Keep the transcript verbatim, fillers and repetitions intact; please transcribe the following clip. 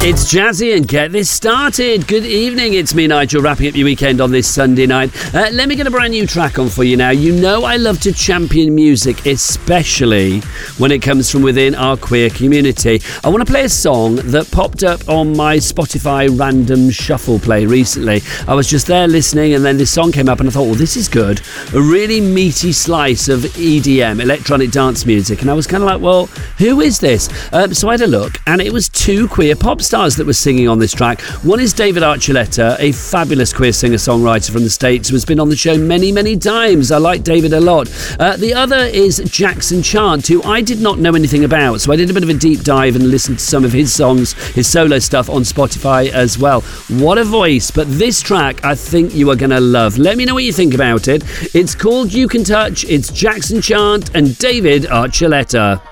It's Jazzy and get this started. Good evening, it's me, Nigel, wrapping up your weekend on this Sunday night. Uh, let me get a brand new track on for you now. You know I love to champion music, especially when it comes from within our queer community. I want to play a song that popped up on my Spotify random shuffle play recently. I was just there listening and then this song came up and I thought, well, this is good. A really meaty slice of E D M, electronic dance music. And I was kind of like, well, who is this? Um, so I had a look and it was two queer pop stars that were singing on this track. One is David Archuleta, a fabulous queer singer-songwriter from the States who has been on the show many, many times. I like David a lot. Uh, the other is Jackson Chant, who I did not know anything about, so I did a bit of a deep dive and listened to some of his songs, his solo stuff on Spotify as well. What a voice, but this track I think you are going to love. Let me know what you think about it. It's called You Can Touch, it's Jackson Chant and David Archuleta.